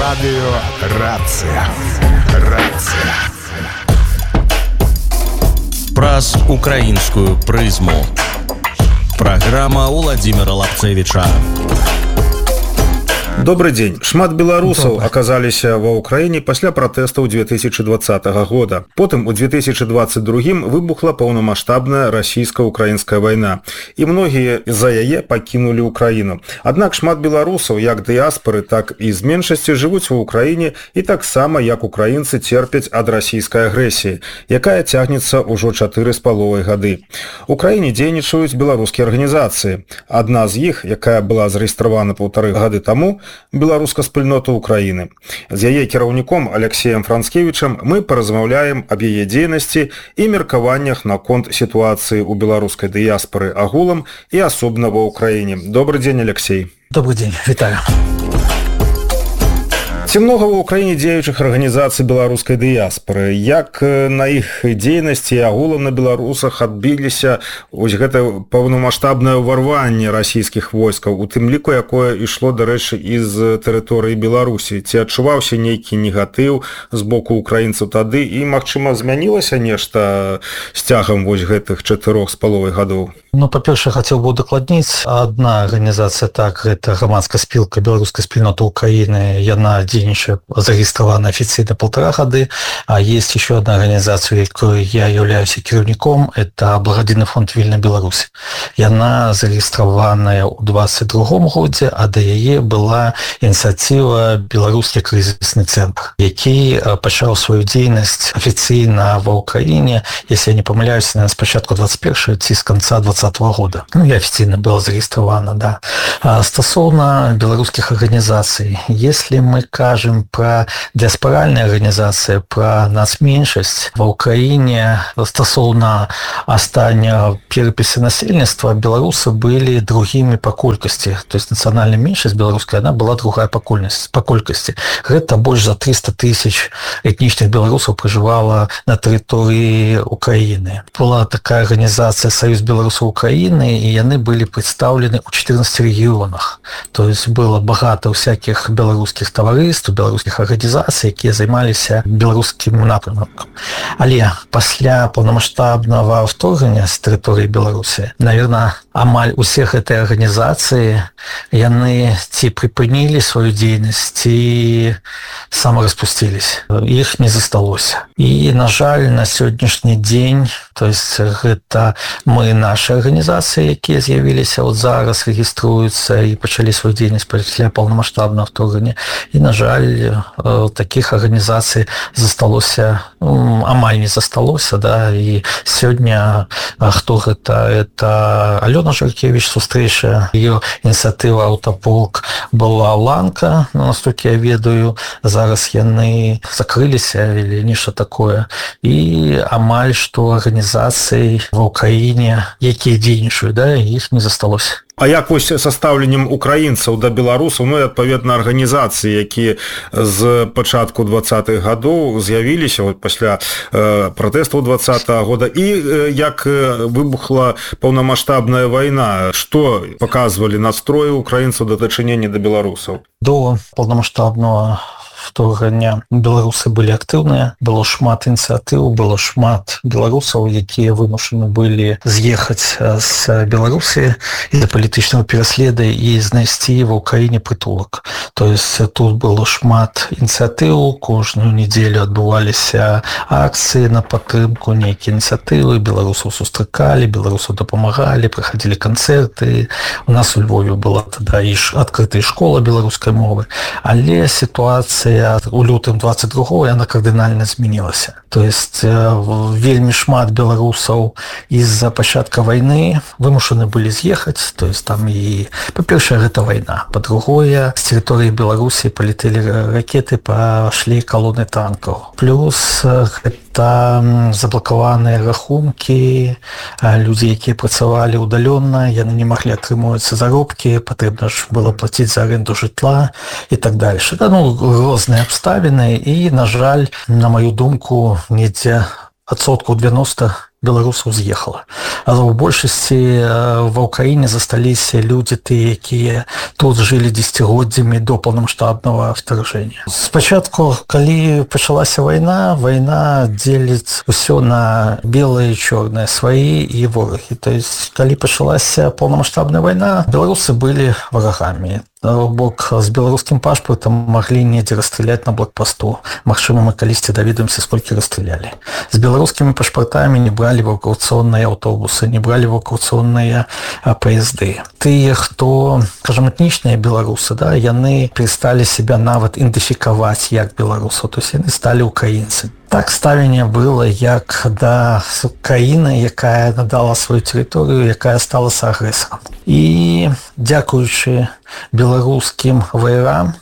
Радыё Рацыя. Рацыя. Праз украінскую прызму. Праграма Владимира Лапцевича. Добрый день. Шмат беларусаў аказаліся ва ўкраіне пасля пратэстаў 2020 года. Потым у 2022 выбухла паўнамаштабная расійска-украінская вайна, і многія з-за яе пакінулі ўкраіну. Аднак шмат беларусаў, як дыяспары, так і з меншасці жывуць ва ўкраіне і таксама, як украінцы, церпяць ад расійскай агрэсіі, якая цягнецца ўжо 4,5 гады. У краіне дзейнічаюць беларускія арганізацыі. Адна з іх, якая была зарэгістравана 1,5 гады таму, беларуская спільнота Украіны. З яе кіраўніком Алексеем Францкевічам мы паразмаўляем аб яе дзейнасці і меркаваннях наконт сітуацыі ў беларускай дыяспары агулам і асобна ва ўкраіне. Добрый дзень, Алексей. Добрый день, вітаю. Ці многа ва ўкраіне дзеючых арганізацый беларускай дыяспары? Як на іх дзейнасці і агулам на беларусах адбіліся вось гэта паўнамаштабнае ўварванне расійскіх войскаў, у тым ліку, якое ішло, дарэчы, з тэрыторыі Беларусі? Ці адчуваўся нейкі негатыў з боку украінцаў тады і, магчыма, змянілася нешта з цягам вось гэтых 4,5 гадоў? Ну, па-першае, хацеў бы удакладніць. Адна арганізацыя, так, гэта грамадская спілка беларускай спільноты Украіны, яна дзейнічае, зарэгістравана афіцыйна 1,5 гады, а есть еще одна организация, якой я являюсь кіраўніком, это Благодійны фонд Вільна Беларусь. Яна зарэгістраваная ў 22 годзе, а да яе была ініцыятыва Беларускі крызісны цэнтр, які пачаў сваю дзейнасць афіцыйна ва ўкраіне, если я не памыляюсь, на спачатку 21 ці з канца 20 года. Ну, я официально была зарегистрирована, да. Стосовно белорусских организаций, если мы кажем про диаспоральные организации, про нацменшасць в Украине, стосовно останнього переписи насельніцтва, белорусы были другими по колькости. То есть национальная меньшасць белорусская, она была другая по колькости. Это больше за 300 тысяч этничных белорусов проживало на территории Украины. Была такая организация «Союз белорусов Украины», и яны были представлены у 14 регионах. То есть было багато всяких белорусских товариств, белорусских организаций, якія займаліся беларускім напрымкам. Але пасля паўнамаштабнага вторгнення з тэрыторыі Беларусі, наверное, амаль усе гэтыя арганізацыі, яны ці прыпынілі сваю дзейнасць, ці самараспусцілись. Іх не засталося. І, на жаль, на сённяшні дзень, то есть гэта мы, нашы арганізацыі, якія з'явіліся вот зараз, рэгіструюцца і пачалі сваю дзейнасць пасля паўнамаштабнага вторгнення. І, на жаль, таких арганізацый засталося, амаль не засталося, да, і сёння хто гэта? Это Алёна Жаркевич, сустрэча, ее ініцыятыва «Аўтаполк» была Ланка, настолькі я ведаю, зараз яны закрыліся или нешта такое. І амаль што арганізацый ва ўкраіне, якія дзейнічаюць, да, іх не засталося. А як вось са стаўленнем украінцаў да беларусаў, ну і адпаведна арганізацыі, якія з пачатку 20-х гадоў з'явіліся вот пасля пратэстаў 20-го года, і як выбухла паўнамаштабная вайна, што паказвалі настроі украінцаў да дачынення да беларусаў? До паўнамаштабнага вторгнення беларусы былі актыўныя, было шмат ініцыятыў, было шмат беларусаў, якія вымушаны былі з'ехаць з Беларусі з-за палітычнага пераследа і знайсці ва ўкраіне прытулак. То есть тут было шмат ініцыятыў, кожную нядзелю адбываліся акцыі на падтрымку, нейкія ініцыятывы, беларусаў сустракалі, беларусаў дапамагалі, праходзілі канцэрты. У нас у Львове была тада і адкрытая школа беларускай мовы, але сітуацыя у лютым 22-го яна кардынальна змянілася. То есть вельмі шмат беларусаў из-за пачатка вайны вымушаны былі з'ехаць. То есть там і, па-першае, гэта вайна. Па-другое, з тэрыторыі Беларусі палетелі ракеты, пашлі калоны танкаў. Плюс гэта заблакаваныя рахункі, людзі, якія працавалі удалённа, яны не маглі атрымоўваць заробкі, патрэбна ж было плаціць за аренду жытла і так дальше. Ну, розныя абставіны, і, на жаль, на маю думку, недзе адсоткаў 90 беларусаў з'ехала. А ў большасці ва ўкраіне засталіся людзі тыя, якія тут жылі дзесяцігоддзямі до паўнамаштабнага вторжэння. Спачатку, калі пачалася вайна дзеліць усё на белыя і чорныя, сваі і ворагі. То есть калі пачалася паўнамаштабная вайна, беларусы былі варагамі. Бок з беларускім пашпартам маглі недзе расстраляць на блокпасту. Магчыма, мы калісьці даведаемся, сколькі расстралялі. З беларускімі пашпартамі не бралі эвакуацыйныя аўтобусы, не бралі эвакуацыйныя паязды. Тыя, хто, скажем, этнічныя беларусы, да, яны перасталі себя нават ідэнтыфікаваць як беларусаў, то есть яны сталі украінцамі. Так ставленне было як да краіны, якая надала сваю тэрыторыю, якая стала агрэсарам. І дзякуючы беларускім ваярам,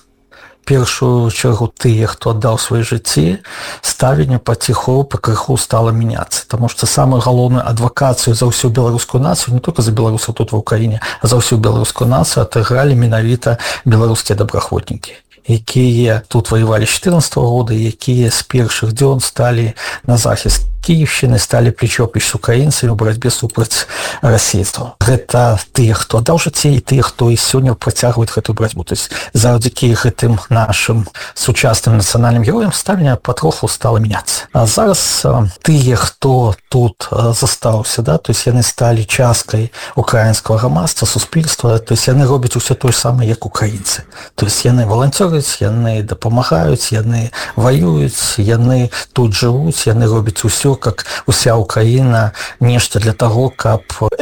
першую чаргу тыя, хто аддаў свае жыцці, ставленне пакрыху стала мяняцца. Таму што самую галоўную адвакацыю за ўсю беларускую нацыю, не толькі за беларусаў тут ва ўкраіне, а за ўсю беларускую нацыю адыгралі менавіта беларускія добраахвотнікі, якія тут воевалі 14 года, якія з першых дзён сталі на захіст Киевщины, стали плечо-плеч с украинцами в борьбе супраць расейства. Гэта тыя, хто аддаў жыцці, і тыя, хто і сёння працягваюць гэтую барацьбу. То есть завдзякі гэтым нашым сучасным нацыянальным героям ставленне патроху стала мяняцца. А зараз тыя, хто тут застаўся, да, то есть яны сталі часткай украінскага грамадства, суспільства, то есть яны робяць усё тое самае, як украінцы. То есть яны валанцёраць, яны дапамагаюць, яны ваююць, яны тут жывуць, яны робяць усё, как уся Украина, нешта для того, каб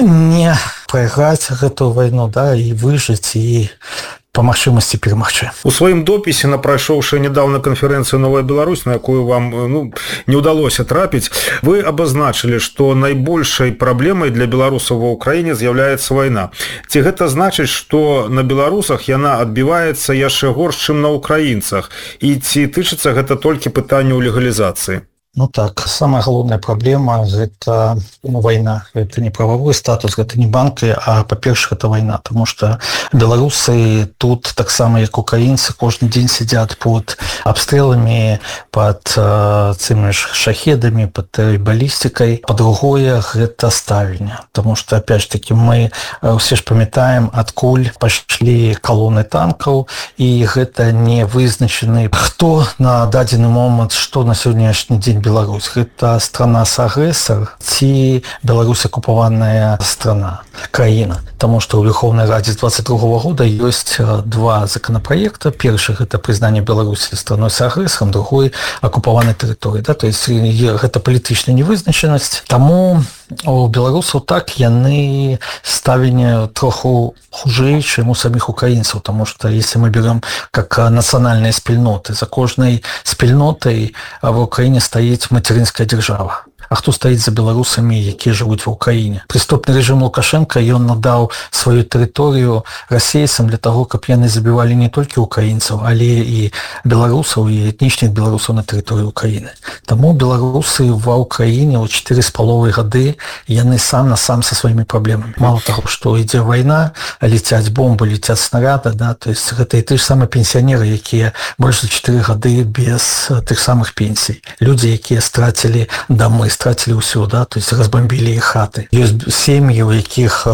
не прайграць гэтую вайну, да, і выжыць і по магчымасці перамагчы. У сваім допісе на прайшоўшай нядаўна канферэнцыю «Новая Беларусь», на якую вам не ўдалося трапіць, вы абазначылі, што найбольшай праблемай для беларусаў ва ўкраіне з'яўляецца вайна. Ці гэта значыць, што на беларусах яна адбіваецца яшчэ горш, чым на украінцах? І ці тычыцца гэта толькі пытанняў легалізацыі? Ну так, самая галоўная праблема – гэта вайна. Гэта не прававой статус, гэта не банкі, а, па-першых, гэта вайна. Таму што беларусы тут, таксама як украінцы, кожны дзень сядзяць под абстрэламі, под цымі ж шахедамі, под балістыкай. Па-другое, гэта ставленне. Таму што, опять ж таки, мы ўсе ж памятаем, адкуль пайшлі калоны танкаў, і гэта не вызначаны, хто на дадзены момант, што на сённяшні дзень Беларусь. Гэта страна-агрэсар ці Беларусь акупаваная страна, краіна. Таму што ў Верховнай Радзе з 22 года ёсць два законопроекта. Першы – гэта прызнанне Беларусі страной-агрэсарам, другой – акупаванай тэрыторыі. Да? То есть гэта палітычная невызначанасць. Таму у беларусаў так яны ставленне троху хужэй, чым у саміх украінцаў, таму што если мы берем как нацыянальныя спільноты, за кожнай спільнотай в Украіне стаіць матэрынская дзяржава. А хто стаіць за беларусамі, якія жывуць ва ўкраіне? Прыступны рэжым Лукашенко, ён надаў сваю тэрыторыю расейцам для таго, каб яны забівалі не толькі украінцаў, але і беларусаў, і этнічных беларусаў на тэрыторыі Украіны. Таму беларусы ва ўкраіне ў 4,5 гады яны сам на сам са сваімі праблемамі. Мало таго, што ідзе вайна, ляцяць бомбы, ляцяць снаряды, да, то есть гэта і ты ж самыя пенсіянеры, якія больш за 4 гады без тых самых пенсій. Людзі, якія страцілі дамы, страцілі ўсё, да, то есть разбомбілі іх хаты. Ёсць сем'і, у якіх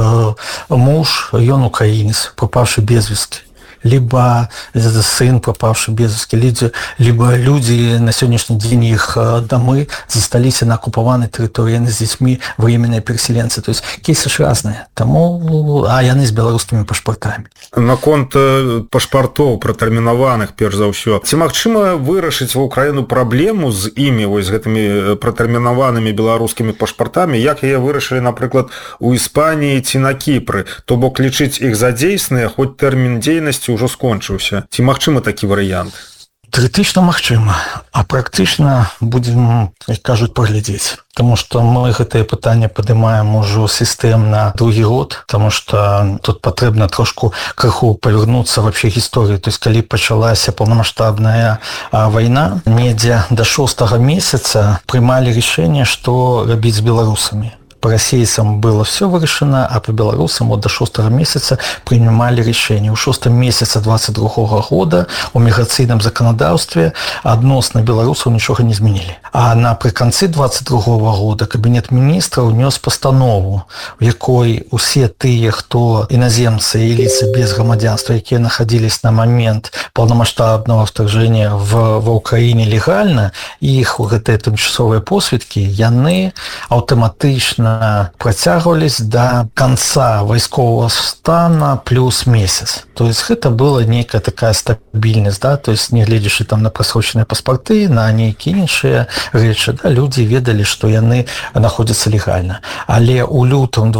муж, ён украінец, прапаўшы без весткі. Либо сын, пропавший без вести, либо люди на сегодняшний день их домы застались на оккупованной территории с детьми, временные переселенцы. То есть кейсы ж разные. Тому, а яны с белорусскими пашпартами. Наконт пашпартоў пратэрмінаваных, перш за ўсё. Ці магчыма вырашыць ва ўкраіну праблему з імі, вось гэтымі пратэрмінаванымі беларускімі пашпартамі, як яе вырашылі, напрыклад, у Іспаніі ці на Кіпры, то бок лічыць іх за дзейсныя, хоць тэрмін дзейнасці ўжо скончыўся. Ці магчымы такі варыянт? Тэарэтычна магчыма, а практычна будзем, як кажуць, паглядзець. Таму што мы гэтае пытанне падымаем ужо сістэмна другі год, таму што тут патрэбна трошку крыху павярнуцца вообще гісторыі. То есть калі пачалася паўнамаштабная вайна, недзе да 6 месяца прымалі рашэнне, што рабіць з беларусамі. по расейцам было все вырашана, а по беларусам вот до 6 месяца принимали решение. У 6 месяца 22 года у міграцыйным законодаўстве адносна беларусаў нічога не змянілі. А напрыканцы 22 года Кабінет міністраў нёс постанову, в якой усе тыя, хто іназемцы і лица без грамадзянства, якія находились на момент полномасштабного вторжения в Украине легально, іх у гэтыя тымчасовыя посведкі, яны аўтаматычна працягвались до конца вайскового стана плюс месяц. То есть гэта была некая такая стабільнасць, да? То есть не гледзячы там на прасрочаныя паспарты, на нейкія іншыя рэчы, да? Людзі ведалі, што яны находзяцца легальна. Але у лютым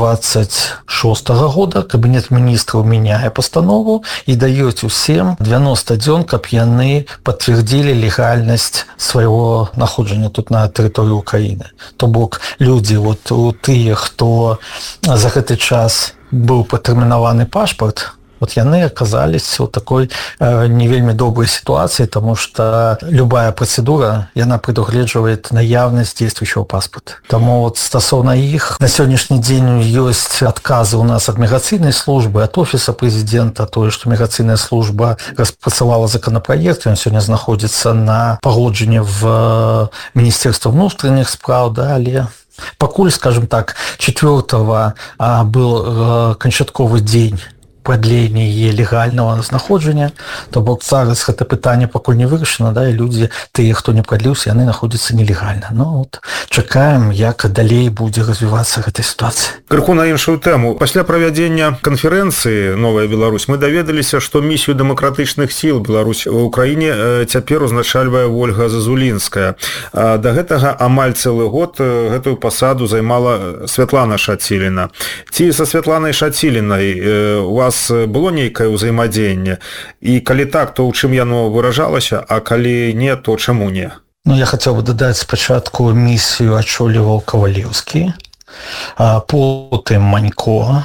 26 года Кабінет міністраў мяняе пастанову і даюць усім 90 дзён, каб яны пацвердзілі легальнасць свайго находжання тут на тэрыторыі Украіны. То бок людзі, вот у тыя, хто за гэты час быў патэрмінаваны пашпарт, вот яны оказались вот такой не вельмі доброй ситуации, потому что любая процедура, яна предугледживает наявность действующего паспорта. Тому вот стосовно их на сегодняшний день есть отказы у нас от миграционной службы, от офиса президента, то, что миграционная служба распрацавала законопроект, он сегодня находится на погоджении в Министерстве внутренних справ, да, але покуль, скажем так, 4-го был канчатковый день продление легального знаходжання, то бок зараз гэта пытанне пакуль не вырашана, да, і людзі, тыя, хто не прадліўся, яны находзяцца нелегальна. Ну, вот, чакаем, як далей будзе развівацца гэта сітуацыя. Крыху на іншую тэму. Пасля правядзення канферэнцыі «Новая Беларусь» мы даведаліся, што місію дэмакратычных сіл Беларусь в Украіне цяпер узначальвае Ольга Зазулінская. Да гэтага амаль цэлы год гэтую пасаду займала Святлана Шаціліна. Ці са Святланай Шацілінай у вас было нейкае ўзаемадзеянне, і калі так, то ў чым яно выражалася, а калі не, то чаму не? Ну, я хотел бы дадаць спачатку місію ачоліваў Кавалеўскі, потым Манько.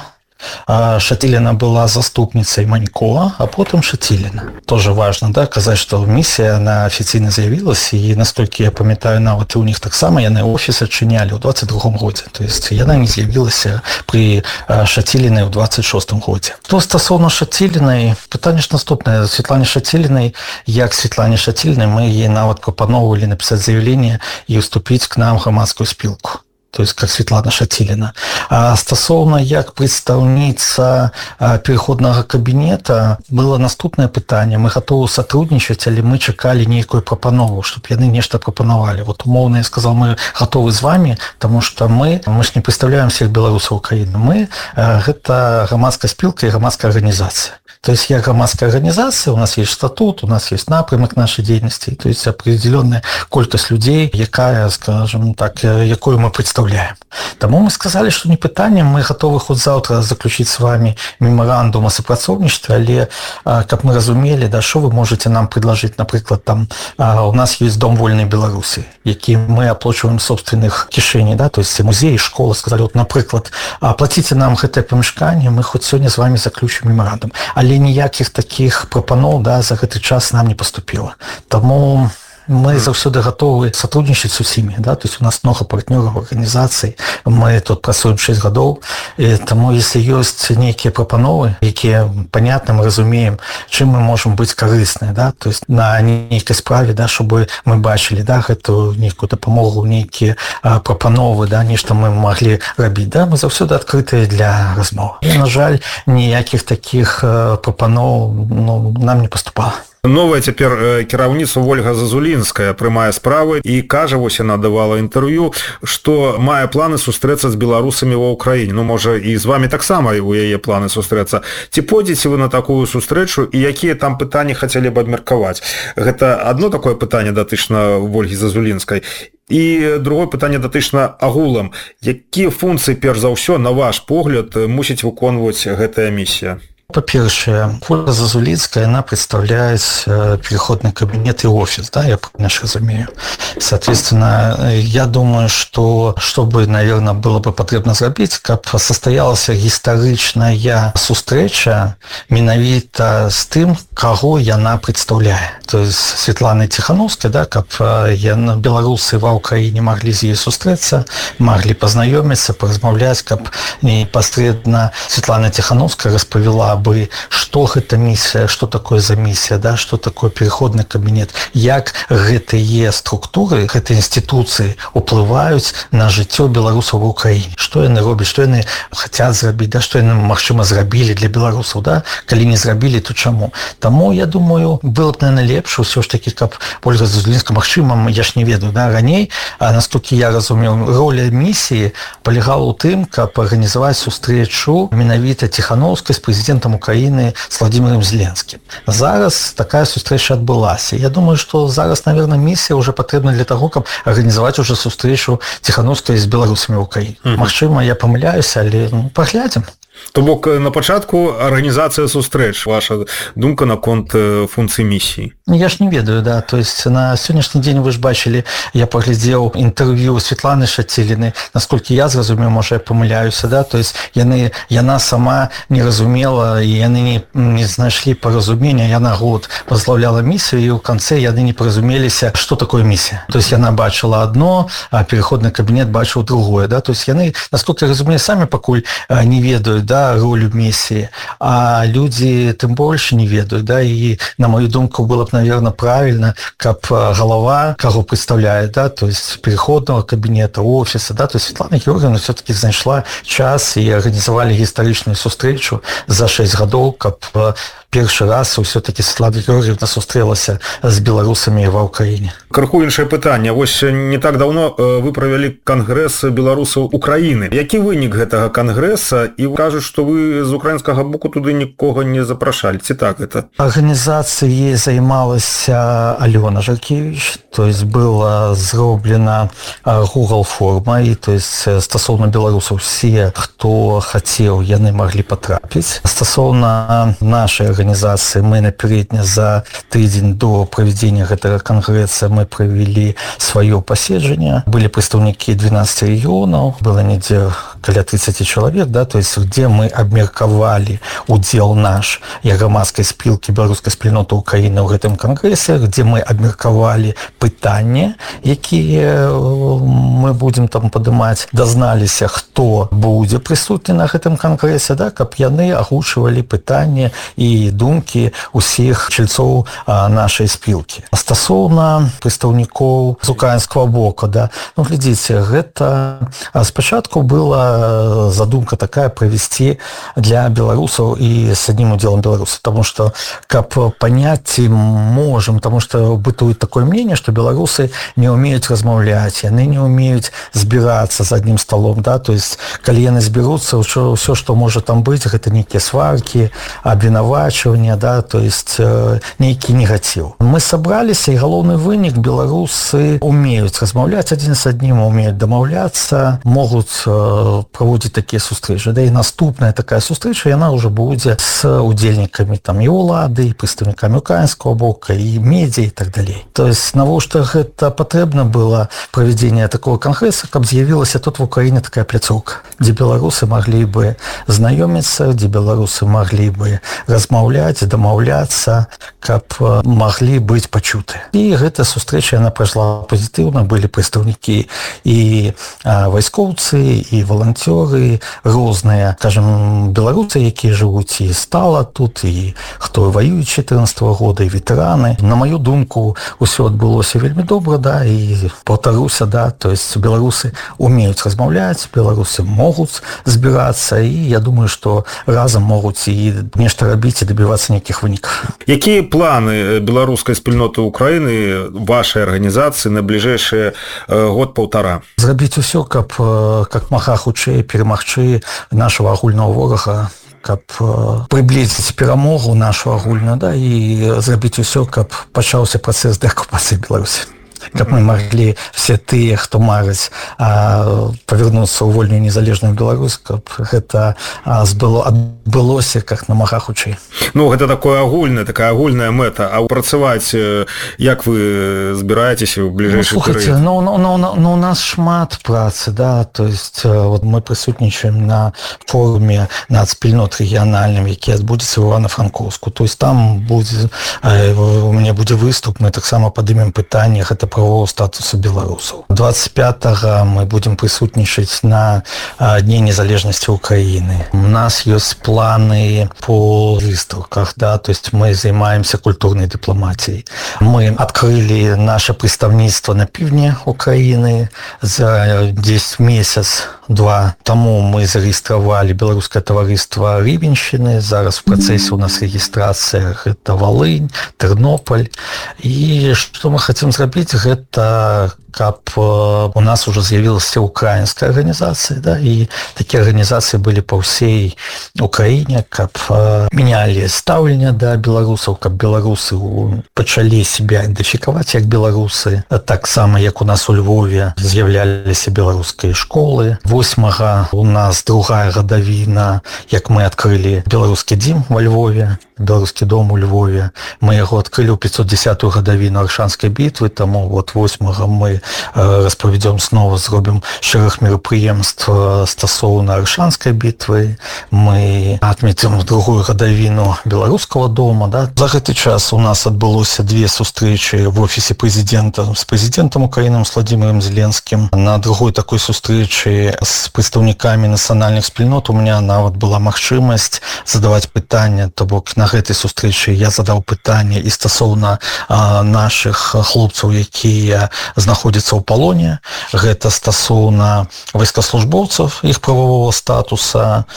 Шаціліна была заступницей Манько, а потом Шаціліна. Тоже важно, да, казаць, что миссия, она официально заявилась, и насколько я памятаю, нават и у них таксама яны офис адчынялі ў 22 годзе. То есть яна не з'явілася при Шацілінай ў 26 годзе. То стасовно Шацілінай, пытанне ж наступнае. Светлане Шацілінай, як Светлане Шацілінай, мы ей нават прапаноўвалі написать заявление и уступить к нам в грамадскую спілку. То есть как Светлана Шаціліна. А стасовно як прадстаўніца пераходнага кабінета было наступнае пытанне. Мы готовы сотрудничать, але мы чакалі нейкую прапанову, чтобы яны нешта прапанавалі. Вот умоўно я сказал, мы готовы с вами, потому что мы ж не представляем всех беларусаў Украины. Мы гэта грамадская спілка и грамадская организация. То есть я громадская организация, у нас есть статут, у нас есть напрямок нашей деятельности, то есть определенная колькость людей, якая, скажем так, якую мы представляем. Тому мы сказали, что не пытание, мы готовы хоть завтра заключить с вами меморандум о супрацоўніцтве, але как мы разумели, да, что вы можете нам предложить, например, там у нас есть Дом вольной Беларуси, які мы оплачиваем собственных кишеней, да, то есть музеи, школы, сказали, вот, например, оплатите нам гэтае памяшканне, мы хоть сегодня с вами заключим меморандум. Але ніякіх таких прапаноў, да, за гэты час нам не поступило. Тому мы заўсёды готовы сотрудничать с усімі, да, то есть у нас много партнеров, организаций, мы тут працуем 6 годов, и тому если есть некие прапановы, якія понятно, мы разумеем, чым мы можем быть карысныя, да, то есть на нейкай справе, да, чтобы мы бачили, да, гэтую нейкую дапамогу, нейкія прапановы, да, нешта мы могли рабіць, да, мы заўсёды адкрытыя для размоў. І, на жаль, ніякіх таких прапаноў, ну, нам не поступало. Новая цяпер кіраўніца Ольга Зазулінская прымае справы і кажа, вось яна давала інтэрв'ю, што мае планы сустрэцца з беларусамі ва ўкраіне. Ну, можа, і з вами таксама у яе планы сустрэцца. Ці пойдзеце вы на такую сустрэчу і якія там пытанні хацелі б абмеркаваць? Гэта одно такое пытанне датычна Ольгі Зазулінскай. І другое пытанне датычна агулам. Якія функцыі, перш за ўсё, на ваш погляд, мусіць выконваць гэтая місія? По-перше, Ольга Зазулінская, она представляет переходный кабинет и офис, да, я правильно разумею. Соответственно, я думаю, что бы, наверное, было бы потребно зрабіць, каб состоялась гістарычная сустрэча менавіта з тым, каго яна представляе. то есть Светланы Тихановской, да, каб беларусы ва Украине могли з ёй сустрэцца, могли познаёмиться, поразмаўляць, каб непосредственно Светлана Тихановская распавяла бы, что гэта миссия, что такое за миссия, да, что такое переходный кабинет, як гэтыя структуры, гэтыя институции уплываюць на жыццё беларусаў в Украине, что яны робяць, что яны хотят зрабіць, да, что яны, магчыма, зрабілі для беларусаў, да, калі не зрабілі, то чаму? Таму, я думаю, было б, наверное, лепш ўсё ж таки, каб Ольга Зузлінская, магчыма, я ж не ведаю, да, раней, насколько я разумеў, роля миссии полягала ў тым, каб арганізаваць сустрэчу менавіта Тихановскай з прэзідэнтам Украины с Владимиром Зеленским. Зараз такая сустрэча адбылася. Я думаю, что зараз, наверное, миссия уже патрэбна для того, каб арганізаваць уже сустрэчу Тихановскай з беларусамі в Украине. Магчыма, я памыляюсь, але паглядзім. То бок на пачатку арганізацыя сустрэч, ваша думка наконт функцыі місіі? Я ж не ведаю, да, то есть на сённяшні дзень вы ж бачылі, я паглядзеў інтэрв'ю Светланы Шаціліны, насколькі я зразумеў, можа я памыляюся, да, то есть яна сама не разумела, і яны не знайшлі паразумення, яна год возглавляла місію, і ў канцэ яны не паразумеліся, што такое місія. То есть яна бачыла одно, а переходны кабінет бачыў другое, да, то есть яны, насколько я разумею, самі пакуль не ведаюць, да, ролю миссии, а люди тем больше не ведают, да, и на мою думку было бы, наверное, правильно, как голова, кого представляет, да, то есть переходного кабинета, офиса, да, то есть Светлана Георгиевна все-таки знайшла час и организовали историчную встречу за 6 годов, как першы раз все-таки Светлана Георгиевна сустрэлася з беларусамі ва Украине. Крыху іншае пытанне. Вось не так давно вы правялі кангрэс беларусаў Украины. Які вынік гэтага кангрэса? І кажуць, што вы з украінскага боку туды нікога не запрашалі. Ці так гэта? Арганізацыяй займалася Алёна Жаркевич, то есть была зроблена Google форма, і то есть стасоўна беларусаў все, хто хацеў, яны маглі патрапіць. Стасоўна нашай организации мы напярэдне за тыдзень до проведения гэтага кангрэса мы провели свое паседжанне. Были представники 12 регионов, было недзе каля 30 человек, да, то есть где мы абмеркавалі удзел наш і грамадскай спілкі беларускай спільноты Украины ў гэтым кангрэсе, где мы абмеркавалі пытанні, якія мы будем там падымаць, дазналіся, хто будзе прысутны на гэтым кангрэсе, да, каб яны агучвалі пытанні і думкі ўсіх чальцоў нашай спілкі. Стасоўна прадстаўнікоў з украінскага боку, да, ну, глядзіце, гэта спачатку была задумка такая провести для белорусов и с одним уделом белорусов, потому что, как понять можем, потому что бытует такое мнение, что белорусы не умеют размаўлять, они не умеют сбираться за одним столом, да, то есть, калі яны зберутся, все, что может там быть, это некие сварки, обвинавачивания, да, то есть, некий негатив. Мы собрались, и головный вынік, белорусы умеют размаўлять один с одним, умеют домаўляться, могут проводить такие сустрэчы, да, и наступная такая сустрэча, яна уже будет с удзельнікамі там и улады, и представниками украинского бока, и медиа, и так далее. То есть, навошта гэта патрэбна было проведение такого конгресса, каб з'явілася тут в Украине такая пляцоўка, где белорусы могли бы знаёмиться, где белорусы могли бы размаўляць, домаўляться, каб могли быть пачуты. И гэта сустрэча, она прошла позитивно, были представники и вайскоўцы, и волонтеры, розныя, скажем, беларусы, якія жывуць і стала тут, і хто воюе 14 года, і ветэраны. На мою думку, усё адбылося вельмі добра, да, і повторюся, да, то есть беларусы умеюць размаўляць, беларусы могуць збірацца, і я думаю, што разам могуць і нешта рабіць і добівацца нейкіх вынікаў. Якія планы беларускай спільноты Украины, вашай арганізацыі на бліжэйшыя год-паўтара? Зрабіць усё, каб как мага хутчэй перамагчы нашего агульнага ворага, каб приблизіць перамогу нашу агульную, да, і зрабіць усё, каб пачаўся працэс дэакупацыі Беларусі. каб мы маглі все тыя, хто марыць павярнуцца ў вольную незалежную Беларусь, каб гэта адбылося как намага хутчэй. Ну гэта такая агульная мэта. А працаваць як вы збіраецеся ў бліжэйшы перыяд? У нас шмат працы, да, то есть вот мы прысутнічаем на форуме нацспільнот рэгіянальным, які адбудзецца ў Івана-Франкоўску. То есть там у мяне будзе выступ, мы таксама падымем пытанне гэта правового статусу беларусаў. 25-го мы будем прысутнічаць на Дне незалежнасці Украины. У нас ёсць планы по выставках, да, то есть мы займаемся культурной дипломатией. Мы открыли наше представительство на півдні Украины за 10 месяц-два тому мы зарегистрировали белорусское товариство Рыбинщины. Зараз в процессе у нас регистрация это Волынь, Тернополь. И что мы хотим сделать, это каб у нас уже з'явілася украинская организация, да, и такие организации были по всей Украине, каб меняли ставлення да беларусаў, каб беларусы пачалі себя ідэнтыфікаваць як беларусы. Так само, як у нас у Львове з'являліся беларускія школы. 8-го у нас другая гадавіна, як мы открыли беларускі дзім во Львове, беларускі дом у Львове. Мы яго открыли ў 510-ю гадавіну Аршанскай бітвы, таму вот 8-го мы распавядзём снова, зробім шэраг мерапрыемств стасоўна Аршанскай бітвы. Мы адметим другую гадавіну беларускага дома, да. За гэты час у нас адбылося 2 сустрэчы в офисе президента с президентом Украины, с Владимиром Зеленским. На другой такой сустрэчы с прадстаўнікамі нацыянальных спільнот у меня нават была магчымасць задаваць пытанне, то бок на гэтай сустрэчы я задаў пытанне і стасоўна наших хлопцаў, якія знаходзяцца ў палоне, гэта стасоўна вайскаслужбоўцаў, іх правового статуса,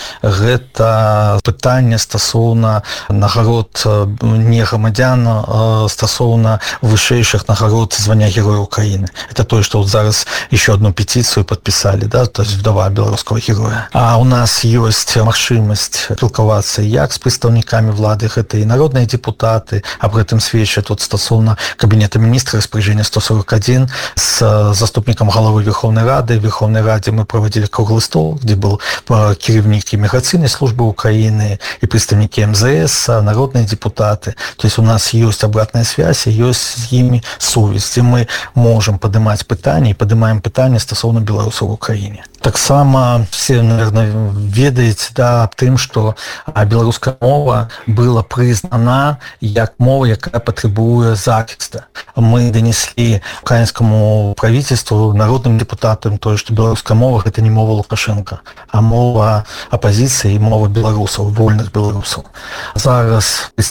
гэта пытанне стасоўна нагарод не грамадзян, стасоўна вышэйшых нагарод звання Героя Украины. Это то, что вот зараз еще одну петицию подписали, да, то есть вдова белорусского героя. А у нас есть магчымасць спілкавацца як с прадстаўнікамі влады, гэта и народные депутаты, об этом сведчыць вот стасоўна Кабинета министра распоряжение 141 с заступником главы Верховной Рады. В Верховной Раде мы проводили круглый стол, где был кіраўнік иммиграционной службы Украины и представники МЗС, народные депутаты. То есть у нас есть обратная связь, и есть с ними сувязь, где мы можем поднимать пытанні, и поднимаем пытанні стосовно белорусов в Украине. Так само все, наверное, ведаете, да, об тым, что белорусская мова была признана як мова, якая потребует захиста. Мы донесли украинскому правительству, народным депутатам, то, что белорусская мова – это не мова Лукашенко, а мова оппозиции и мова белорусов, вольных белорусов. Зараз